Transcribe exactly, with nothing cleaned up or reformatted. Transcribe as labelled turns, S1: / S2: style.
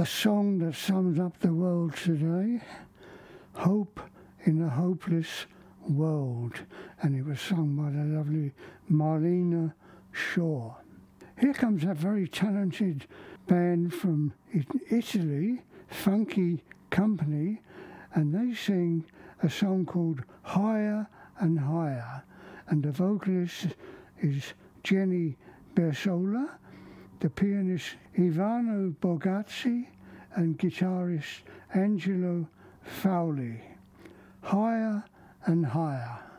S1: a song that sums up the world today, Hope in a Hopeless World, and it was sung by the lovely Marlena Shaw. Here comes a very talented band from Italy, Funky Company, and they sing a song called Higher and Higher, and the vocalist is Jenny Bersola, the pianist Ivano Bogazzi, and guitarist Angelo Fauli. Higher and Higher.